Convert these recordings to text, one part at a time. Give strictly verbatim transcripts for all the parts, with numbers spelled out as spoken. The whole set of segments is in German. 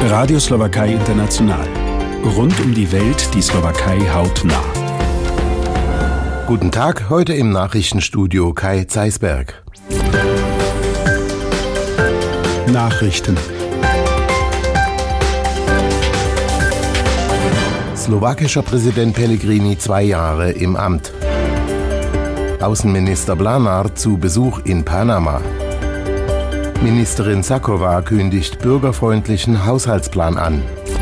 Radio Slowakei International. Rund um die Welt die Slowakei hautnah. Guten Tag, heute im Nachrichtenstudio Kai Zeisberg. Nachrichten. Slowakischer Präsident Pellegrini zwei Jahre im Amt. Außenminister Blanár zu Besuch in Panama. Ministerin Šaková kündigt bürgerfreundlichen Haushaltsplan an.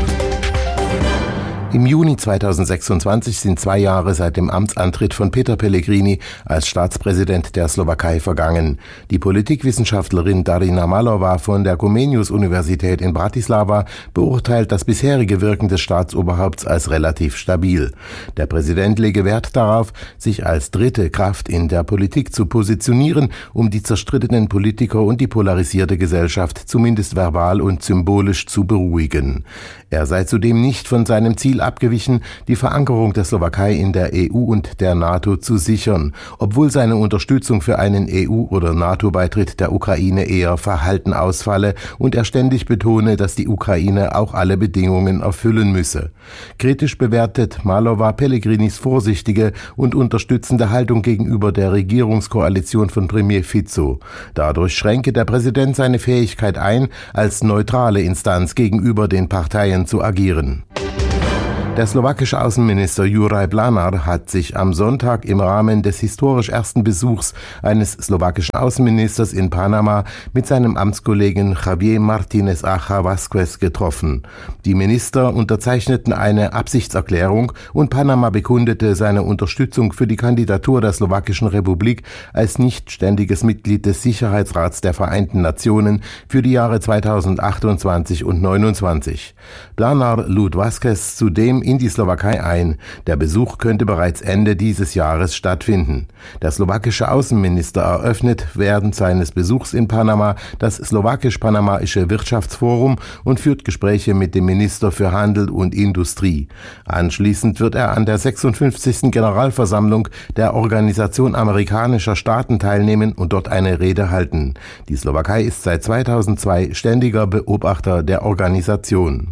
Im Juni zweitausendsechsundzwanzig sind zwei Jahre seit dem Amtsantritt von Peter Pellegrini als Staatspräsident der Slowakei vergangen. Die Politikwissenschaftlerin Darina Malova von der Comenius-Universität in Bratislava beurteilt das bisherige Wirken des Staatsoberhaupts als relativ stabil. Der Präsident lege Wert darauf, sich als dritte Kraft in der Politik zu positionieren, um die zerstrittenen Politiker und die polarisierte Gesellschaft zumindest verbal und symbolisch zu beruhigen. Er sei zudem nicht von seinem Ziel abgewichen, die Verankerung der Slowakei in der E U und der NATO zu sichern, obwohl seine Unterstützung für einen E U- oder NATO-Beitritt der Ukraine eher verhalten ausfalle und er ständig betone, dass die Ukraine auch alle Bedingungen erfüllen müsse. Kritisch bewertet Malova Pellegrinis vorsichtige und unterstützende Haltung gegenüber der Regierungskoalition von Premier Fico. Dadurch schränke der Präsident seine Fähigkeit ein, als neutrale Instanz gegenüber den Parteien zu agieren. Der slowakische Außenminister Juraj Blanár hat sich am Sonntag im Rahmen des historisch ersten Besuchs eines slowakischen Außenministers in Panama mit seinem Amtskollegen Javier Martínez Acha Vázquez getroffen. Die Minister unterzeichneten eine Absichtserklärung und Panama bekundete seine Unterstützung für die Kandidatur der Slowakischen Republik als nicht ständiges Mitglied des Sicherheitsrats der Vereinten Nationen für die Jahre zweitausendachtundzwanzig und neunundzwanzig. Blanár lud Vázquez zudem in die Slowakei ein. Der Besuch könnte bereits Ende dieses Jahres stattfinden. Der slowakische Außenminister eröffnet während seines Besuchs in Panama das slowakisch-panamaische Wirtschaftsforum und führt Gespräche mit dem Minister für Handel und Industrie. Anschließend wird er an der sechsundfünfzigsten Generalversammlung der Organisation amerikanischer Staaten teilnehmen und dort eine Rede halten. Die Slowakei ist seit zweitausendzwei ständiger Beobachter der Organisation.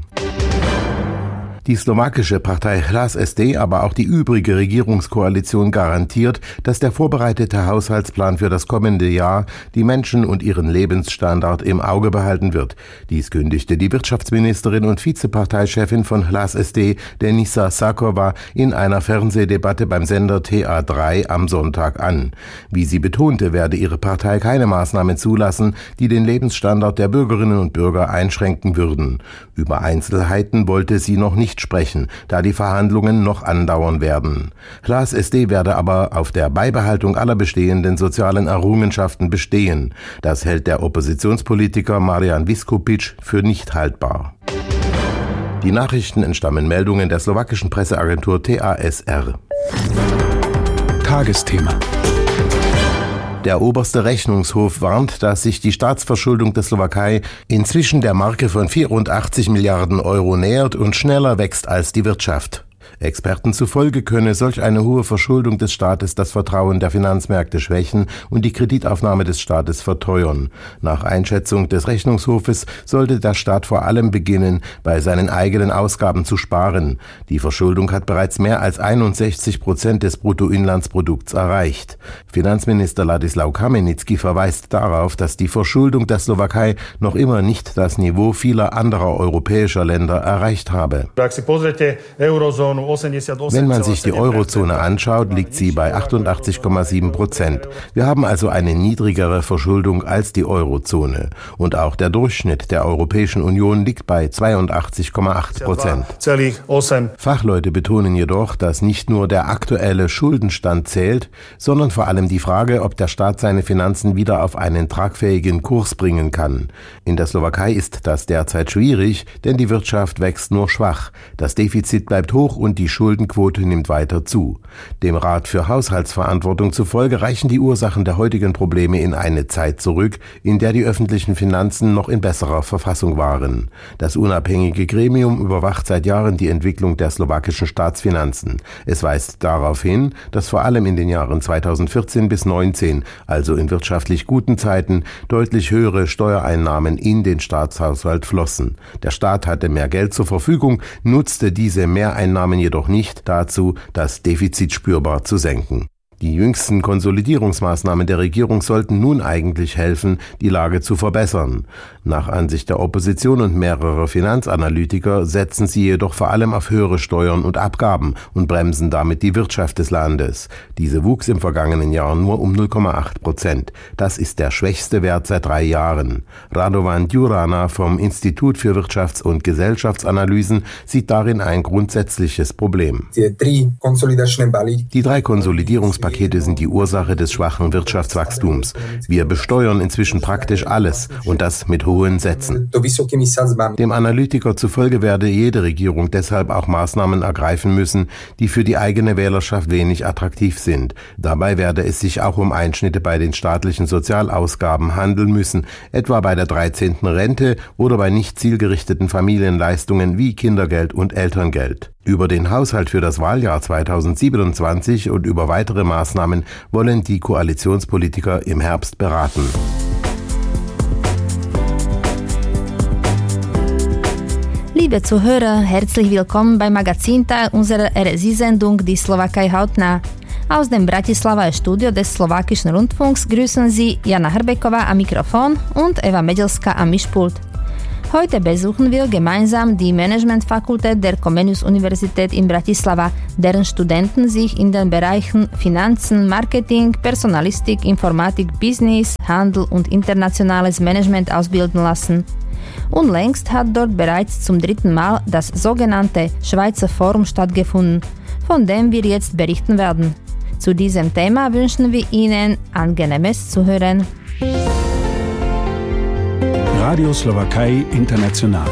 Die slowakische Partei Hlas es dé, aber auch die übrige Regierungskoalition garantiert, dass der vorbereitete Haushaltsplan für das kommende Jahr die Menschen und ihren Lebensstandard im Auge behalten wird. Dies kündigte die Wirtschaftsministerin und Vizeparteichefin von Hlas es dé, Denisa Šaková, in einer Fernsehdebatte beim Sender T A drei am Sonntag an. Wie sie betonte, werde ihre Partei keine Maßnahmen zulassen, die den Lebensstandard der Bürgerinnen und Bürger einschränken würden. Über Einzelheiten wollte sie noch nicht sprechen, da die Verhandlungen noch andauern werden. Hlas es dé werde aber auf der Beibehaltung aller bestehenden sozialen Errungenschaften bestehen. Das hält der Oppositionspolitiker Marian Viskupic für nicht haltbar. Die Nachrichten entstammen Meldungen der slowakischen Presseagentur T A S R. Tagesthema. Der oberste Rechnungshof warnt, dass sich die Staatsverschuldung der Slowakei inzwischen der Marke von vierundachtzig Milliarden Euro nähert und schneller wächst als die Wirtschaft. Experten zufolge könne solch eine hohe Verschuldung des Staates das Vertrauen der Finanzmärkte schwächen und die Kreditaufnahme des Staates verteuern. Nach Einschätzung des Rechnungshofes sollte der Staat vor allem beginnen, bei seinen eigenen Ausgaben zu sparen. Die Verschuldung hat bereits mehr als einundsechzig Prozent des Bruttoinlandsprodukts erreicht. Finanzminister Ladislau Kamenický verweist darauf, dass die Verschuldung der Slowakei noch immer nicht das Niveau vieler anderer europäischer Länder erreicht habe. Wenn man sich die Eurozone anschaut, liegt sie bei achtundachtzig Komma sieben Prozent. Wir haben also eine niedrigere Verschuldung als die Eurozone. Und auch der Durchschnitt der Europäischen Union liegt bei zweiundachtzig Komma acht Prozent. Fachleute betonen jedoch, dass nicht nur der aktuelle Schuldenstand zählt, sondern vor allem die Frage, ob der Staat seine Finanzen wieder auf einen tragfähigen Kurs bringen kann. In der Slowakei ist das derzeit schwierig, denn die Wirtschaft wächst nur schwach. Das Defizit bleibt hoch und die die Schuldenquote nimmt weiter zu. Dem Rat für Haushaltsverantwortung zufolge reichen die Ursachen der heutigen Probleme in eine Zeit zurück, in der die öffentlichen Finanzen noch in besserer Verfassung waren. Das unabhängige Gremium überwacht seit Jahren die Entwicklung der slowakischen Staatsfinanzen. Es weist darauf hin, dass vor allem in den Jahren zweitausendvierzehn bis neunzehn, also in wirtschaftlich guten Zeiten, deutlich höhere Steuereinnahmen in den Staatshaushalt flossen. Der Staat hatte mehr Geld zur Verfügung, nutzte diese Mehreinnahmen jedoch nicht dazu, das Defizit spürbar zu senken. Die jüngsten Konsolidierungsmaßnahmen der Regierung sollten nun eigentlich helfen, die Lage zu verbessern. Nach Ansicht der Opposition und mehrerer Finanzanalytiker setzen sie jedoch vor allem auf höhere Steuern und Abgaben und bremsen damit die Wirtschaft des Landes. Diese wuchs im vergangenen Jahr nur um null Komma acht Prozent. Das ist der schwächste Wert seit drei Jahren. Radovan Djurana vom Institut für Wirtschafts- und Gesellschaftsanalysen sieht darin ein grundsätzliches Problem. Die drei Konsolidierungspakete Pakete sind die Ursache des schwachen Wirtschaftswachstums. Wir besteuern inzwischen praktisch alles und das mit hohen Sätzen. Dem Analytiker zufolge werde jede Regierung deshalb auch Maßnahmen ergreifen müssen, die für die eigene Wählerschaft wenig attraktiv sind. Dabei werde es sich auch um Einschnitte bei den staatlichen Sozialausgaben handeln müssen, etwa bei der dreizehnten Rente oder bei nicht zielgerichteten Familienleistungen wie Kindergeld und Elterngeld. Über den Haushalt für das Wahljahr zweitausendsiebenundzwanzig und über weitere Maßnahmen wollen die Koalitionspolitiker im Herbst beraten. Liebe Zuhörer, herzlich willkommen beim Magazinteil unserer R S I-Sendung Die Slowakei hautnah. Aus dem Bratislava Studio des Slowakischen Rundfunks grüßen Sie Jana Hrbeková am Mikrofon und Eva Medelská am Mischpult. Heute besuchen wir gemeinsam die Managementfakultät der Comenius-Universität in Bratislava, deren Studenten sich in den Bereichen Finanzen, Marketing, Personalistik, Informatik, Business, Handel und internationales Management ausbilden lassen. Unlängst hat dort bereits zum dritten Mal das sogenannte Schweizer Forum stattgefunden, von dem wir jetzt berichten werden. Zu diesem Thema wünschen wir Ihnen angenehmes Zuhören. Radio Slowakei International.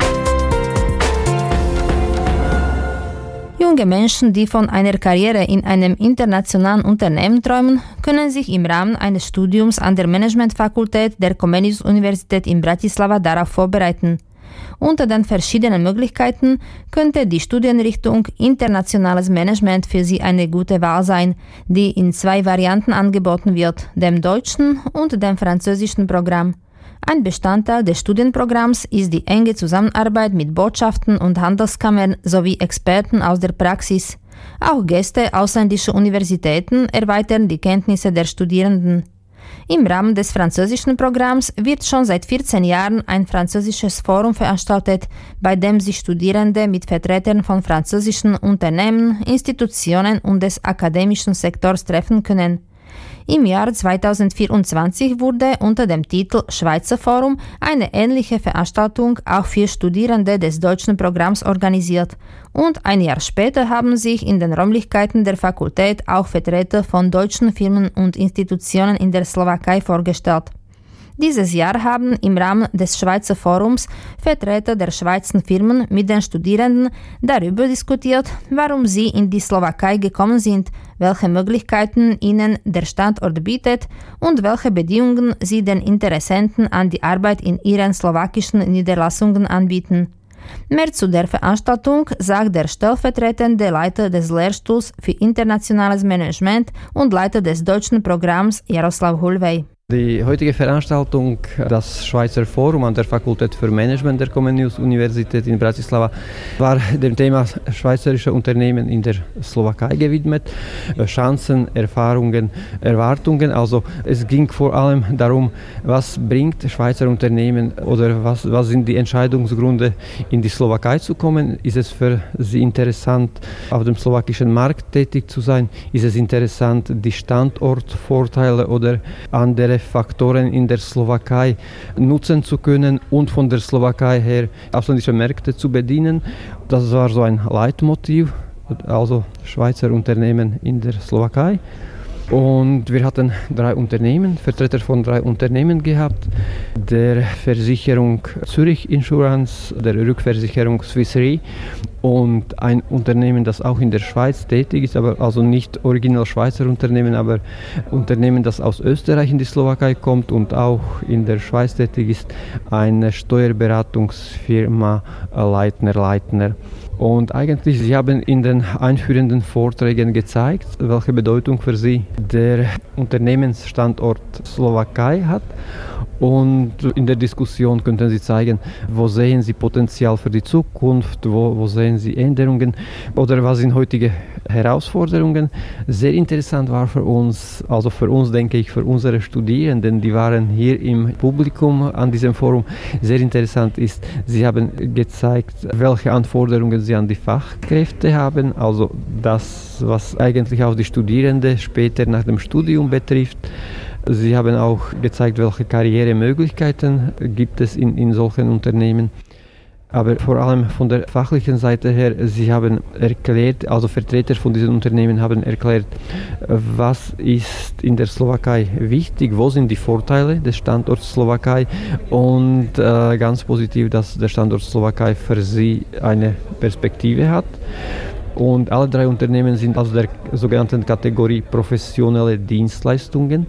Junge Menschen, die von einer Karriere in einem internationalen Unternehmen träumen, können sich im Rahmen eines Studiums an der Managementfakultät der Comenius-Universität in Bratislava darauf vorbereiten. Unter den verschiedenen Möglichkeiten könnte die Studienrichtung Internationales Management für Sie eine gute Wahl sein, die in zwei Varianten angeboten wird, dem deutschen und dem französischen Programm. Ein Bestandteil des Studienprogramms ist die enge Zusammenarbeit mit Botschaften und Handelskammern sowie Experten aus der Praxis. Auch Gäste ausländischer Universitäten erweitern die Kenntnisse der Studierenden. Im Rahmen des französischen Programms wird schon seit vierzehn Jahren ein französisches Forum veranstaltet, bei dem sich Studierende mit Vertretern von französischen Unternehmen, Institutionen und des akademischen Sektors treffen können. Im Jahr zweitausendvierundzwanzig wurde unter dem Titel Schweizer Forum eine ähnliche Veranstaltung auch für Studierende des deutschen Programms organisiert und ein Jahr später haben sich in den Räumlichkeiten der Fakultät auch Vertreter von deutschen Firmen und Institutionen in der Slowakei vorgestellt. Dieses Jahr haben im Rahmen des Schweizer Forums Vertreter der Schweizer Firmen mit den Studierenden darüber diskutiert, warum sie in die Slowakei gekommen sind, welche Möglichkeiten ihnen der Standort bietet und welche Bedingungen sie den Interessenten an die Arbeit in ihren slowakischen Niederlassungen anbieten. Mehr zu der Veranstaltung sagt der stellvertretende Leiter des Lehrstuhls für internationales Management und Leiter des deutschen Programms Jaroslav Hulvej. Die heutige Veranstaltung, das Schweizer Forum an der Fakultät für Management der Comenius-Universität in Bratislava, war dem Thema schweizerische Unternehmen in der Slowakei gewidmet. Chancen, Erfahrungen, Erwartungen. Also es ging vor allem darum, was bringt Schweizer Unternehmen oder was, was sind die Entscheidungsgründe, in die Slowakei zu kommen. Ist es für sie interessant, auf dem slowakischen Markt tätig zu sein? Ist es interessant, die Standortvorteile oder andere Faktoren in der Slowakei nutzen zu können und von der Slowakei her ausländische Märkte zu bedienen. Das war so ein Leitmotiv, also Schweizer Unternehmen in der Slowakei. Und wir hatten drei Unternehmen, Vertreter von drei Unternehmen gehabt. Der Versicherung Zürich Insurance, der Rückversicherung Swiss Re und ein Unternehmen, das auch in der Schweiz tätig ist, aber also nicht original Schweizer Unternehmen, aber Unternehmen, das aus Österreich in die Slowakei kommt und auch in der Schweiz tätig ist, eine Steuerberatungsfirma Leitner Leitner. Und eigentlich, sie haben in den einführenden Vorträgen gezeigt, welche Bedeutung für sie der Unternehmensstandort Slowakei hat. Und in der Diskussion könnten sie zeigen, wo sehen sie Potenzial für die Zukunft, wo, wo sehen sie Änderungen oder was sind heutige Herausforderungen. Sehr interessant war für uns, also für uns denke ich, für unsere Studierenden, die waren hier im Publikum an diesem Forum. Sehr interessant ist, sie haben gezeigt, welche Anforderungen sie an die Fachkräfte haben, also das, was eigentlich auch die Studierenden später nach dem Studium betrifft. Sie haben auch gezeigt, welche Karrieremöglichkeiten gibt es in, in solchen Unternehmen. Aber vor allem von der fachlichen Seite her, sie haben erklärt, also Vertreter von diesen Unternehmen haben erklärt, was ist in der Slowakei wichtig, wo sind die Vorteile des Standorts Slowakei und äh, ganz positiv, dass der Standort Slowakei für sie eine Perspektive hat. Und alle drei Unternehmen sind aus der sogenannten Kategorie professionelle Dienstleistungen.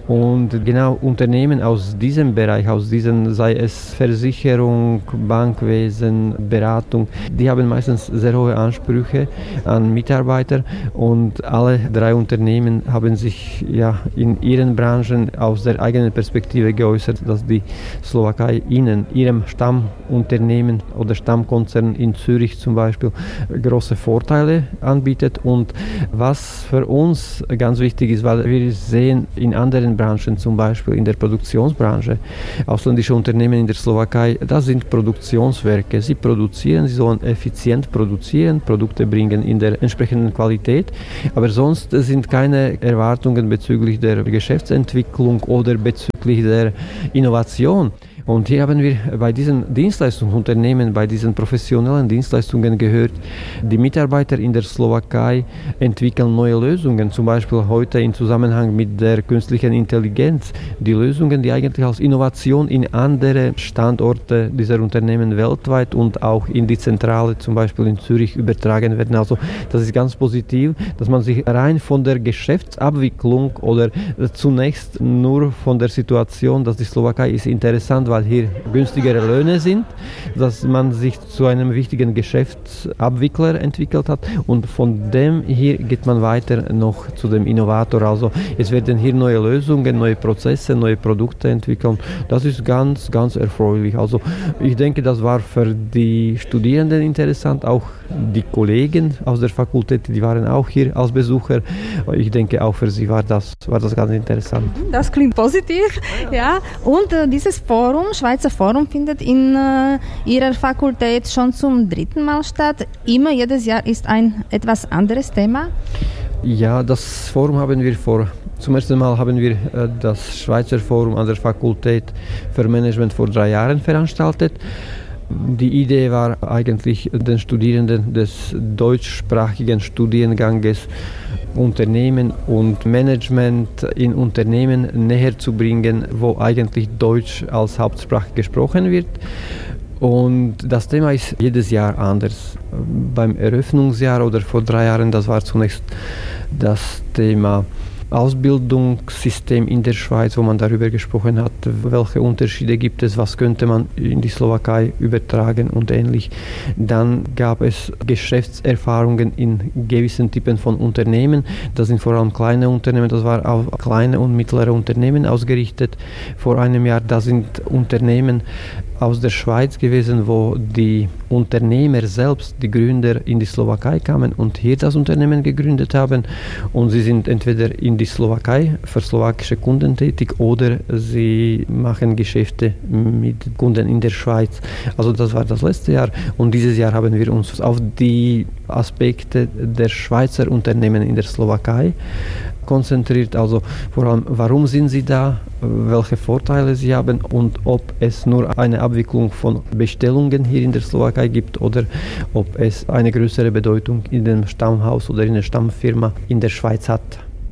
Und genau Unternehmen aus diesem Bereich, aus diesen, sei es Versicherung, Bankwesen, Beratung, die haben meistens sehr hohe Ansprüche an Mitarbeiter. Und alle drei Unternehmen haben sich ja in ihren Branchen aus der eigenen Perspektive geäußert, dass die Slowakei ihnen, ihrem Stammunternehmen oder Stammkonzern in Zürich zum Beispiel, große Vorteile anbietet. Und was für uns ganz wichtig ist, weil wir sehen in anderen Branchen, zum Beispiel in der Produktionsbranche, ausländische Unternehmen in der Slowakei, das sind Produktionswerke. Sie produzieren, sie sollen effizient produzieren, Produkte bringen in der entsprechenden Qualität, aber sonst sind keine Erwartungen bezüglich der Geschäftsentwicklung oder bezüglich der Innovation. Und hier haben wir bei diesen Dienstleistungsunternehmen, bei diesen professionellen Dienstleistungen gehört, die Mitarbeiter in der Slowakei entwickeln neue Lösungen, zum Beispiel heute im Zusammenhang mit der künstlichen Intelligenz. Die Lösungen, die eigentlich als Innovation in andere Standorte dieser Unternehmen weltweit und auch in die Zentrale, zum Beispiel in Zürich, übertragen werden. Also das ist ganz positiv, dass man sich rein von der Geschäftsabwicklung oder zunächst nur von der Situation, dass die Slowakei ist interessant, weil hier günstigere Löhne sind, dass man sich zu einem wichtigen Geschäftsabwickler entwickelt hat und von dem hier geht man weiter noch zu dem Innovator. Also es werden hier neue Lösungen, neue Prozesse, neue Produkte entwickelt. Das ist ganz, ganz erfreulich. Also ich denke, das war für die Studierenden interessant, auch die Kollegen aus der Fakultät, die waren auch hier als Besucher. Ich denke, auch für sie war das, war das ganz interessant. Das klingt positiv, ja. Und äh, dieses Forum, Schweizer Forum, findet in äh, Ihrer Fakultät schon zum dritten Mal statt. Immer jedes Jahr ist ein etwas anderes Thema. Ja, das Forum haben wir vor, zum ersten Mal haben wir äh, das Schweizer Forum an der Fakultät für Management vor drei Jahren veranstaltet. Die Idee war eigentlich, den Studierenden des deutschsprachigen Studienganges Unternehmen und Management in Unternehmen näher zu bringen, wo eigentlich Deutsch als Hauptsprache gesprochen wird. Und das Thema ist jedes Jahr anders. Beim Eröffnungsjahr oder vor drei Jahren, das war zunächst das Thema Ausbildungssystem in der Schweiz, wo man darüber gesprochen hat, welche Unterschiede gibt es, was könnte man in die Slowakei übertragen und ähnlich. Dann gab es Geschäftserfahrungen in gewissen Typen von Unternehmen. Das sind vor allem kleine Unternehmen, das war auf kleine und mittlere Unternehmen ausgerichtet. Vor einem Jahr, da sind Unternehmen aus der Schweiz gewesen, wo die Unternehmer selbst, die Gründer, in die Slowakei kamen und hier das Unternehmen gegründet haben. Und sie sind entweder in die Slowakei für slowakische Kunden tätig oder sie machen Geschäfte mit Kunden in der Schweiz. Also das war das letzte Jahr und dieses Jahr haben wir uns auf die Aspekte der Schweizer Unternehmen in der Slowakei konzentriert, also vor allem, warum sind sie da, welche Vorteile sie haben und ob es nur eine Abwicklung von Bestellungen hier in der Slowakei gibt oder ob es eine größere Bedeutung in dem Stammhaus oder in der Stammfirma in der Schweiz hat.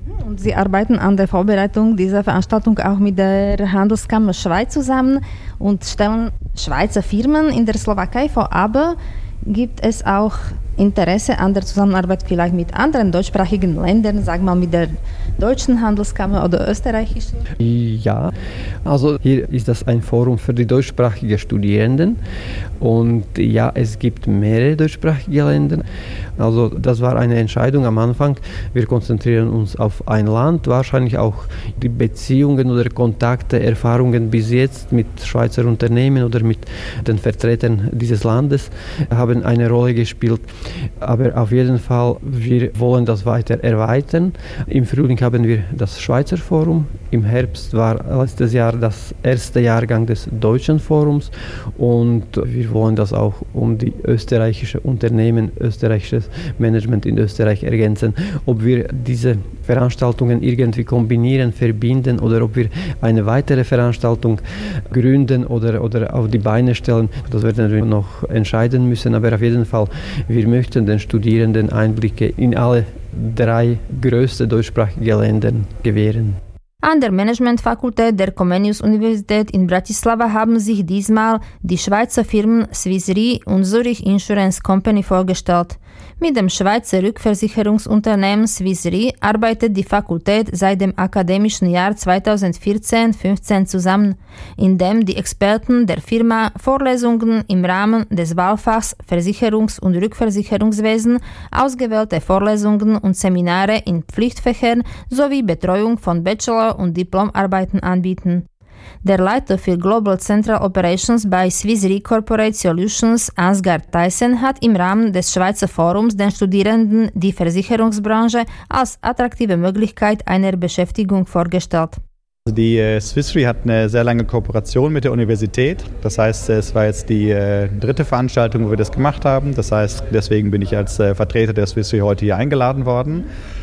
Und Sie arbeiten an der Vorbereitung dieser Veranstaltung auch mit der Handelskammer Schweiz zusammen und stellen Schweizer Firmen in der Slowakei vor. Aber gibt es auch Interesse an der Zusammenarbeit vielleicht mit anderen deutschsprachigen Ländern, sagen wir mal mit der deutschen Handelskammer oder österreichischen? Ja, also hier ist das ein Forum für die deutschsprachigen Studierenden und ja, es gibt mehrere deutschsprachige Länder. Also das war eine Entscheidung am Anfang. Wir konzentrieren uns auf ein Land, wahrscheinlich auch die Beziehungen oder Kontakte, Erfahrungen bis jetzt mit Schweizer Unternehmen oder mit den Vertretern dieses Landes haben eine Rolle gespielt. Aber auf jeden Fall, wir wollen das weiter erweitern. Im Frühling haben wir das Schweizer Forum. Im Herbst war letztes Jahr das erste Jahrgang des deutschen Forums und wir wollen das auch um die österreichische Unternehmen, österreichisches Management in Österreich ergänzen. Ob wir diese Veranstaltungen irgendwie kombinieren, verbinden oder ob wir eine weitere Veranstaltung gründen oder, oder auf die Beine stellen, das werden wir noch entscheiden müssen. Aber auf jeden Fall, wir möchten den Studierenden Einblicke in alle drei größten deutschsprachigen Länder gewähren. An der Managementfakultät der Comenius-Universität in Bratislava haben sich diesmal die Schweizer Firmen Swiss Re und Zurich Insurance Company vorgestellt. Mit dem Schweizer Rückversicherungsunternehmen Swiss Re arbeitet die Fakultät seit dem akademischen Jahr zweitausendvierzehn fünfzehn zusammen, indem die Experten der Firma Vorlesungen im Rahmen des Wahlfachs Versicherungs- und Rückversicherungswesen, ausgewählte Vorlesungen und Seminare in Pflichtfächern sowie Betreuung von Bachelor- und Diplomarbeiten anbieten. Der Leiter für Global Central Operations bei Swiss Re Corporate Solutions, Ansgar Theissen, hat im Rahmen des Schweizer Forums den Studierenden die Versicherungsbranche als attraktive Möglichkeit einer Beschäftigung vorgestellt. Die äh, Swiss Re hat eine sehr lange Kooperation mit der Universität. Das heißt, es war jetzt die äh, dritte Veranstaltung, wo wir das gemacht haben. Das heißt, deswegen bin ich als äh, Vertreter der Swiss Re heute hier eingeladen worden.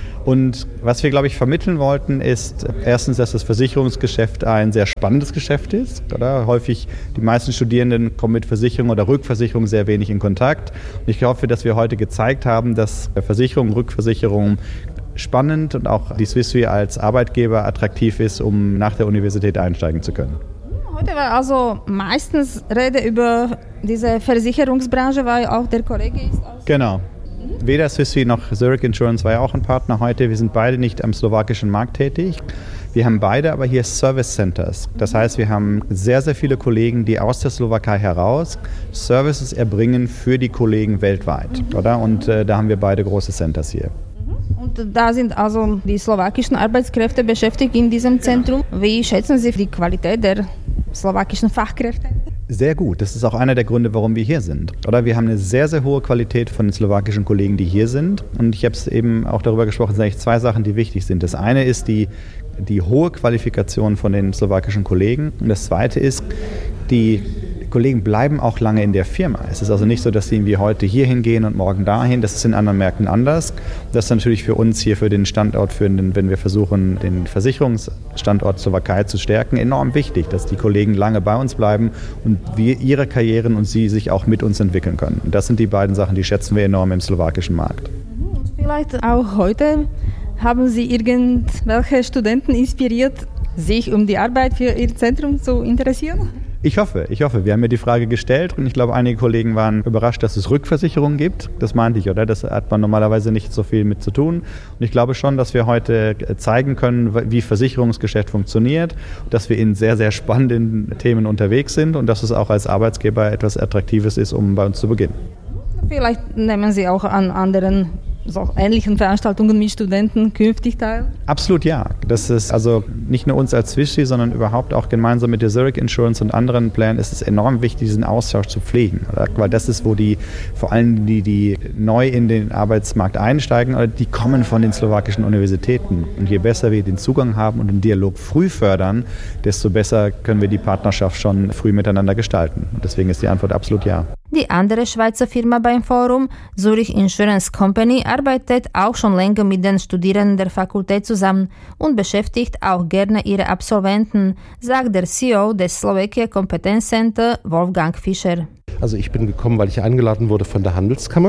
Und was wir, glaube ich, vermitteln wollten, ist erstens, dass das Versicherungsgeschäft ein sehr spannendes Geschäft ist. Oder? Häufig die meisten Studierenden kommen mit Versicherung oder Rückversicherung sehr wenig in Kontakt. Und ich hoffe, dass wir heute gezeigt haben, dass Versicherung, Rückversicherung spannend und auch die Swiss Re als Arbeitgeber attraktiv ist, um nach der Universität einsteigen zu können. Heute war also meistens Rede über diese Versicherungsbranche, weil auch der Kollege ist. Genau. Weder Swiss Re noch Zurich Insurance war ja auch ein Partner heute. Wir sind beide nicht am slowakischen Markt tätig. Wir haben beide aber hier Service Centers. Das heißt, wir haben sehr, sehr viele Kollegen, die aus der Slowakei heraus Services erbringen für die Kollegen weltweit. Oder? Und äh, da haben wir beide große Centers hier. Und da sind also die slowakischen Arbeitskräfte beschäftigt in diesem Zentrum. Wie schätzen Sie die Qualität der slowakischen Fachkräfte? Sehr gut. Das ist auch einer der Gründe, warum wir hier sind. Oder wir haben eine sehr, sehr hohe Qualität von den slowakischen Kollegen, die hier sind. Und ich habe es eben auch darüber gesprochen, es sind eigentlich zwei Sachen, die wichtig sind. Das eine ist die, die hohe Qualifikation von den slowakischen Kollegen. Und das zweite ist, die Kollegen bleiben auch lange in der Firma. Es ist also nicht so, dass sie irgendwie heute hier hingehen und morgen dahin. Das ist in anderen Märkten anders. Das ist natürlich für uns hier, für den Standort, für den, wenn wir versuchen, den Versicherungsstandort Slowakei zu stärken, enorm wichtig, dass die Kollegen lange bei uns bleiben und wir ihre Karrieren und sie sich auch mit uns entwickeln können. Und das sind die beiden Sachen, die schätzen wir enorm im slowakischen Markt. Und vielleicht auch heute haben Sie irgendwelche Studenten inspiriert, sich um die Arbeit für Ihr Zentrum zu interessieren? Ich hoffe, ich hoffe. Wir haben mir die Frage gestellt und ich glaube, einige Kollegen waren überrascht, dass es Rückversicherungen gibt. Das meinte ich, oder? Das hat man normalerweise nicht so viel mit zu tun. Und ich glaube schon, dass wir heute zeigen können, wie Versicherungsgeschäft funktioniert, dass wir in sehr, sehr spannenden Themen unterwegs sind und dass es auch als Arbeitsgeber etwas Attraktives ist, um bei uns zu beginnen. Vielleicht nehmen Sie auch an anderen so ähnlichen Veranstaltungen mit Studenten künftig teil? Absolut ja. Das ist also nicht nur uns als Swiss Re, sondern überhaupt auch gemeinsam mit der Zurich Insurance und anderen Playern ist es enorm wichtig, diesen Austausch zu pflegen. Oder? Weil das ist, wo die, vor allem die, die neu in den Arbeitsmarkt einsteigen, oder die kommen von den slowakischen Universitäten. Und je besser wir den Zugang haben und den Dialog früh fördern, desto besser können wir die Partnerschaft schon früh miteinander gestalten. Und deswegen ist die Antwort absolut ja. Die andere Schweizer Firma beim Forum, Zurich Insurance Company, arbeitet auch schon länger mit den Studierenden der Fakultät zusammen und beschäftigt auch gerne ihre Absolventen, sagt der C E O des Slovakia Competence Center, Wolfgang Fischer. Also ich bin gekommen, weil ich eingeladen wurde von der Handelskammer.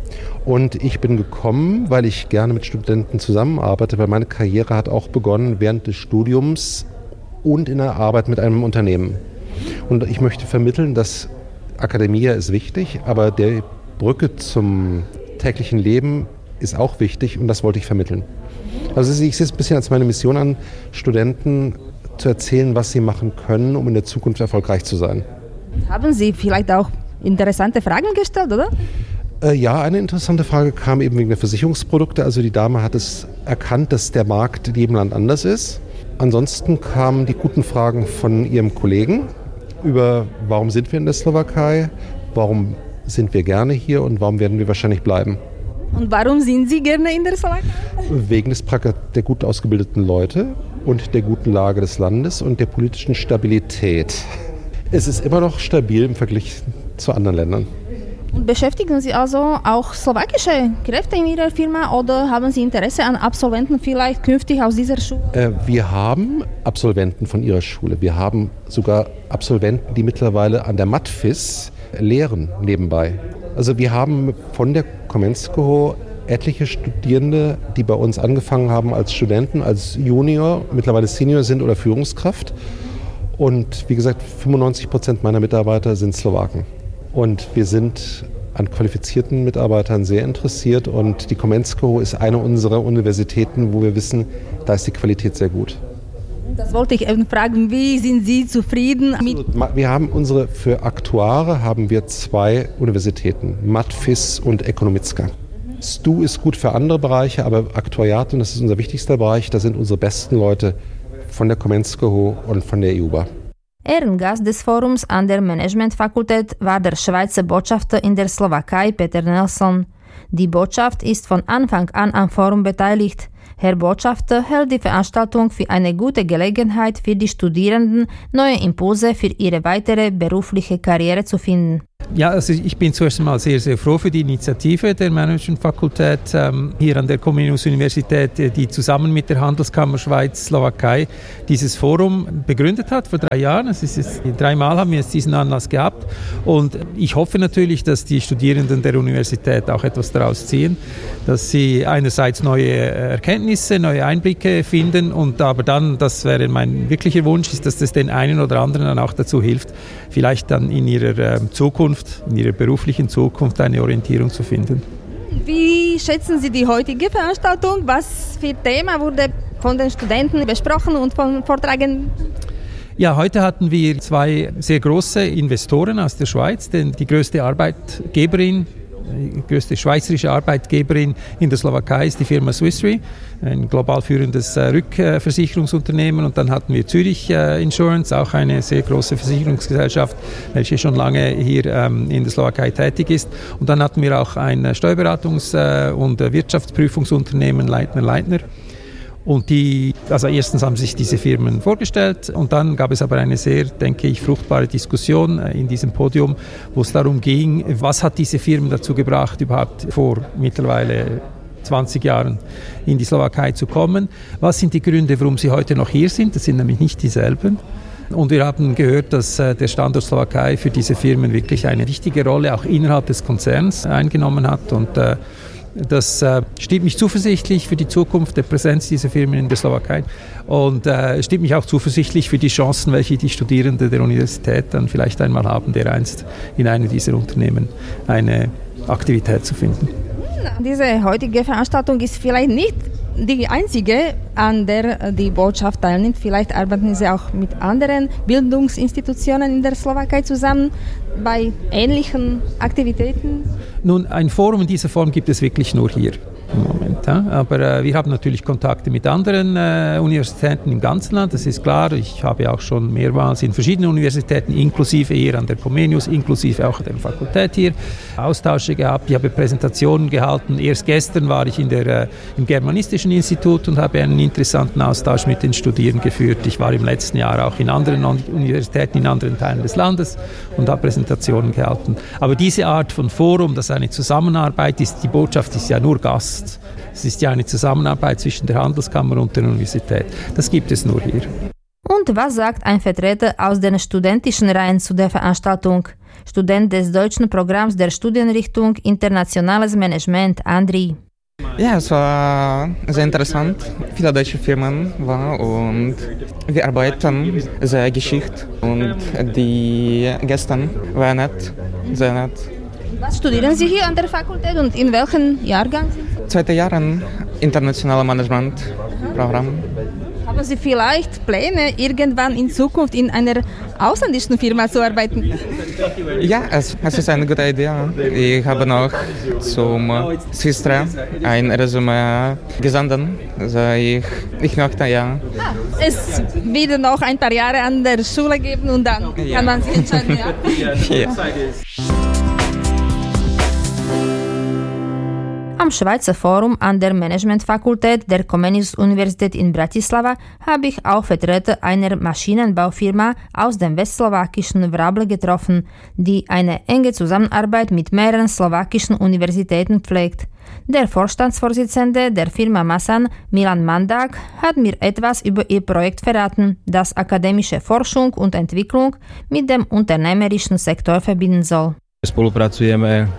Und ich bin gekommen, weil ich gerne mit Studenten zusammenarbeite, weil meine Karriere hat auch begonnen während des Studiums und in der Arbeit mit einem Unternehmen. Und ich möchte vermitteln, dass Academia ist wichtig, aber die Brücke zum täglichen Leben ist auch wichtig und das wollte ich vermitteln. Also ich sehe es ein bisschen als meine Mission an, Studenten zu erzählen, was sie machen können, um in der Zukunft erfolgreich zu sein. Haben Sie vielleicht auch interessante Fragen gestellt, oder? Äh, ja, eine interessante Frage kam eben wegen der Versicherungsprodukte. Also die Dame hat es erkannt, dass der Markt in jedem Land anders ist. Ansonsten kamen die guten Fragen von ihrem Kollegen über, warum sind wir in der Slowakei, warum sind wir gerne hier und warum werden wir wahrscheinlich bleiben. Und warum sind Sie gerne in der Slowakei? Wegen des, der gut ausgebildeten Leute und der guten Lage des Landes und der politischen Stabilität. Es ist immer noch stabil im Vergleich zu anderen Ländern. Und beschäftigen Sie also auch slowakische Kräfte in Ihrer Firma oder haben Sie Interesse an Absolventen vielleicht künftig aus dieser Schule? Äh, wir haben Absolventen von Ihrer Schule. Wir haben sogar Absolventen, die mittlerweile an der Matfis lehren nebenbei. Also wir haben von der Komenskoho etliche Studierende, die bei uns angefangen haben als Studenten, als Junior, mittlerweile Senior sind oder Führungskraft. Und wie gesagt, fünfundneunzig Prozent meiner Mitarbeiter sind Slowaken. Und wir sind an qualifizierten Mitarbeitern sehr interessiert und die Komenskoho ist eine unserer Universitäten, wo wir wissen, da ist die Qualität sehr gut. Das wollte ich eben fragen, wie sind Sie zufrieden mit? Wir haben unsere, für Aktuare haben wir zwei Universitäten, Matfis und Ekonomicka. S T U ist gut für andere Bereiche, aber Aktuariat, und das ist unser wichtigster Bereich, da sind unsere besten Leute von der Komenskoho und von der E U B A. Ehrengast des Forums an der Managementfakultät war der Schweizer Botschafter in der Slowakei, Peter Nelson. Die Botschaft ist von Anfang an am Forum beteiligt. Herr Botschafter hält die Veranstaltung für eine gute Gelegenheit für die Studierenden, neue Impulse für ihre weitere berufliche Karriere zu finden. Ja, also ich bin zuerst einmal sehr, sehr froh für die Initiative der Managementfakultät ähm, hier an der Comenius-Universität, die zusammen mit der Handelskammer Schweiz-Slowakei dieses Forum begründet hat vor drei Jahren. Es ist jetzt, dreimal haben wir jetzt diesen Anlass gehabt und ich hoffe natürlich, dass die Studierenden der Universität auch etwas daraus ziehen, dass sie einerseits neue Erkenntnisse, neue Einblicke finden und aber dann, das wäre mein wirklicher Wunsch, ist, dass das den einen oder anderen dann auch dazu hilft, vielleicht dann in ihrer äh, Zukunft, in ihrer beruflichen Zukunft eine Orientierung zu finden. Wie schätzen Sie die heutige Veranstaltung? Was für Thema wurde von den Studenten besprochen und von Vortragenden? Ja, heute hatten wir zwei sehr große Investoren aus der Schweiz, denn die größte Arbeitgeberin, die größte schweizerische Arbeitgeberin in der Slowakei ist die Firma Swiss Re, ein global führendes äh, Rückversicherungsunternehmen. Und dann hatten wir Zürich äh, Insurance, auch eine sehr große Versicherungsgesellschaft, welche schon lange hier ähm, in der Slowakei tätig ist. Und dann hatten wir auch ein Steuerberatungs- äh, und Wirtschaftsprüfungsunternehmen, Leitner Leitner. Und die, also erstens haben sich diese Firmen vorgestellt und dann gab es aber eine sehr, denke ich, fruchtbare Diskussion in diesem Podium, wo es darum ging, was hat diese Firmen dazu gebracht, überhaupt vor mittlerweile zwanzig Jahren in die Slowakei zu kommen. Was sind die Gründe, warum sie heute noch hier sind? Das sind nämlich nicht dieselben. Und wir haben gehört, dass äh, der Standort Slowakei für diese Firmen wirklich eine wichtige Rolle auch innerhalb des Konzerns eingenommen hat und äh, das äh, stimmt mich zuversichtlich für die Zukunft der Präsenz dieser Firmen in der Slowakei und äh, stimmt mich auch zuversichtlich für die Chancen, welche die Studierenden der Universität dann vielleicht einmal haben, dereinst in einem dieser Unternehmen eine Aktivität zu finden. Diese heutige Veranstaltung ist vielleicht nicht die einzige, an der die Botschaft teilnimmt. Vielleicht arbeiten Sie auch mit anderen Bildungsinstitutionen in der Slowakei zusammen bei ähnlichen Aktivitäten? Nun, ein Forum in dieser Form gibt es wirklich nur hier im Moment. Ja? Aber äh, wir haben natürlich Kontakte mit anderen äh, Universitäten im ganzen Land, das ist klar. Ich habe auch schon mehrmals in verschiedenen Universitäten, inklusive hier an der Comenius, inklusive auch der Fakultät hier, Austausche gehabt. Ich habe Präsentationen gehalten. Erst gestern war ich in der, äh, im Germanistischen Institut und habe einen interessanten Austausch mit den Studierenden geführt. Ich war im letzten Jahr auch in anderen Universitäten, in anderen Teilen des Landes und habe Präsentationen gehalten. Aber diese Art von Forum, das eine Zusammenarbeit ist, die Botschaft ist ja nur Gast. Es ist ja eine Zusammenarbeit zwischen der Handelskammer und der Universität. Das gibt es nur hier. Und was sagt ein Vertreter aus den studentischen Reihen zu der Veranstaltung? Student des deutschen Programms der Studienrichtung Internationales Management, Andri. Ja, es war sehr interessant. Viele deutsche Firmen waren und wir arbeiten sehr geschickt und die Gäste waren nett, sehr nett. Was studieren Sie hier an der Fakultät und in welchem Jahrgang sind Sie? Zweite Jahren internationales Management-Programm. Haben Sie vielleicht Pläne, irgendwann in Zukunft in einer ausländischen Firma zu arbeiten? Ja, es, es ist eine gute Idee. Ich habe noch zum Swistra ein Resümee gesendet. Also ich, ich möchte, ja. Ah, es wird noch ein paar Jahre an der Schule geben und dann ja. Kann man sich entscheiden, ja? Ja. Am Schweizer Forum an der Managementfakultät der Comenius-Universität in Bratislava habe ich auch Vertreter einer Maschinenbaufirma aus dem westslowakischen Vrable getroffen, die eine enge Zusammenarbeit mit mehreren slowakischen Universitäten pflegt. Der Vorstandsvorsitzende der Firma Masan, Milan Mandak, hat mir etwas über ihr Projekt verraten, das akademische Forschung und Entwicklung mit dem unternehmerischen Sektor verbinden soll. Wir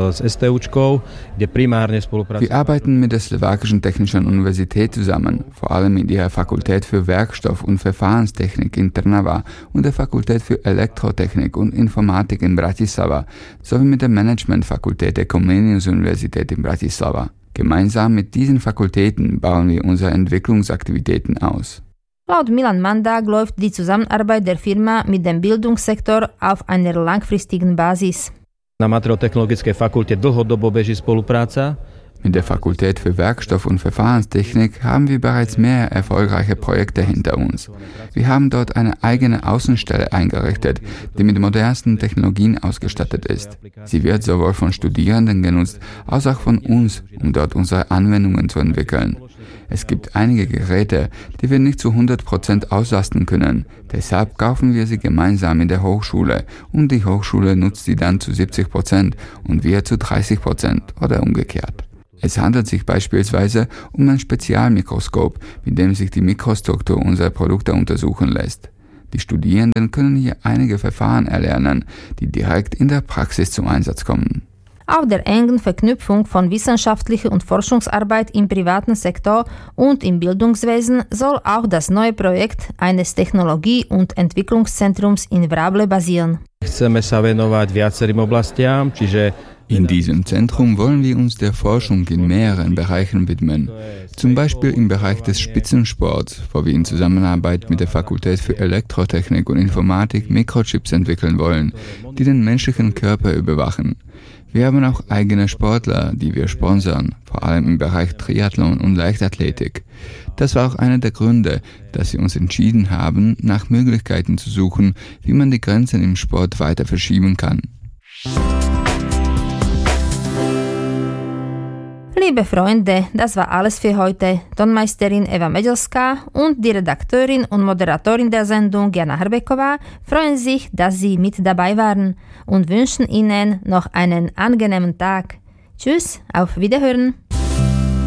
arbeiten mit der Slowakischen Technischen Universität zusammen, vor allem in ihrer Fakultät für Werkstoff- und Verfahrenstechnik in Trnava und der Fakultät für Elektrotechnik und Informatik in Bratislava, sowie mit der Managementfakultät der Comenius-Universität in Bratislava. Gemeinsam mit diesen Fakultäten bauen wir unsere Entwicklungsaktivitäten aus. Laut Milan Mandak läuft die Zusammenarbeit der Firma mit dem Bildungssektor auf einer langfristigen Basis. Na Materiálotechnologickej fakulte dlhodobo beží spolupráca. Mit der Fakultät für Werkstoff- und Verfahrenstechnik haben wir bereits mehr erfolgreiche Projekte hinter uns. Wir haben dort eine eigene Außenstelle eingerichtet, die mit modernsten Technologien ausgestattet ist. Sie wird sowohl von Studierenden genutzt, als auch von uns, um dort unsere Anwendungen zu entwickeln. Es gibt einige Geräte, die wir nicht zu hundert Prozent auslasten können. Deshalb kaufen wir sie gemeinsam in der Hochschule und die Hochschule nutzt sie dann zu siebzig Prozent und wir zu dreißig Prozent oder umgekehrt. Es handelt sich beispielsweise um ein Spezialmikroskop, mit dem sich die Mikrostruktur unserer Produkte untersuchen lässt. Die Studierenden können hier einige Verfahren erlernen, die direkt in der Praxis zum Einsatz kommen. Auf der engen Verknüpfung von wissenschaftlicher und Forschungsarbeit im privaten Sektor und im Bildungswesen soll auch das neue Projekt eines Technologie- und Entwicklungszentrums in Vrable basieren. In diesem Zentrum wollen wir uns der Forschung in mehreren Bereichen widmen. Zum Beispiel im Bereich des Spitzensports, wo wir in Zusammenarbeit mit der Fakultät für Elektrotechnik und Informatik Mikrochips entwickeln wollen, die den menschlichen Körper überwachen. Wir haben auch eigene Sportler, die wir sponsern, vor allem im Bereich Triathlon und Leichtathletik. Das war auch einer der Gründe, dass wir uns entschieden haben, nach Möglichkeiten zu suchen, wie man die Grenzen im Sport weiter verschieben kann. Liebe Freunde, das war alles für heute. Tonmeisterin Eva Medelska und die Redakteurin und Moderatorin der Sendung Jana Hrbekova freuen sich, dass Sie mit dabei waren und wünschen Ihnen noch einen angenehmen Tag. Tschüss, auf Wiederhören!